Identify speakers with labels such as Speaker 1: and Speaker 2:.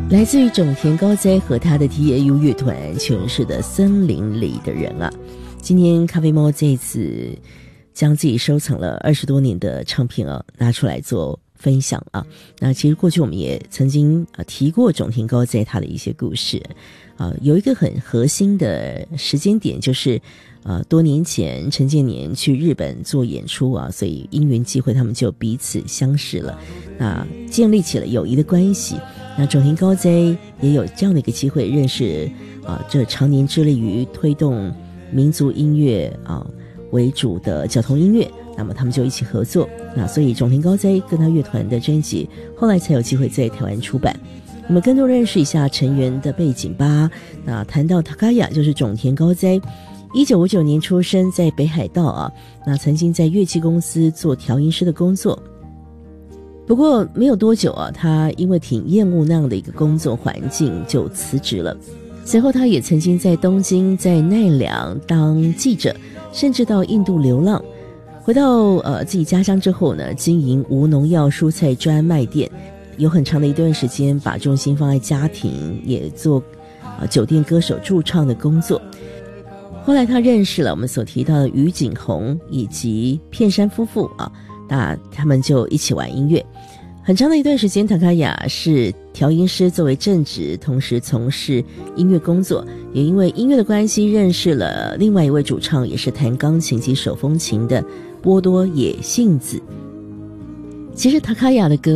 Speaker 1: 来自于种田高哉和他的 TAU 乐团诠释的《森林里的人》啊。今天咖啡猫这一次将自己收藏了20多年的唱片啊拿出来做分享啊。那其实过去我们也曾经提过种田高哉他的一些故事有一个很核心的时间点，就是多年前陈建年去日本做演出啊，所以因缘际会他们就彼此相识了，那建立起了友谊的关系。那种田高哉也有这样的一个机会认识这常年致力于推动民族音乐为主的角童音乐，那么他们就一起合作。那所以种田高哉跟他乐团的专辑后来才有机会在台湾出版。我们更多认识一下成员的背景吧。那谈到 Takaya 就是种田高哉，1959年出生在北海道那曾经在乐器公司做调音师的工作。不过没有多久他因为挺厌恶那样的一个工作环境就辞职了。随后他也曾经在东京、在奈良当记者，甚至到印度流浪。回到自己家乡之后呢，经营无农药蔬菜专卖店，有很长的一段时间把重心放在家庭，也做酒店歌手驻唱的工作。后来他认识了我们所提到的于景宏以及片山夫妇那他们就一起玩音乐。很长的一段时间，Takaya是调音师作为正职，同时从事音乐工作，也因为音乐的关系认识了另外一位主唱，也是弹钢琴及手风琴的波多野幸子。其实Takaya的歌